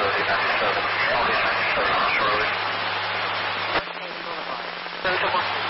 30, 97. I'll be 97 shortly. Boulevard. Delta 1.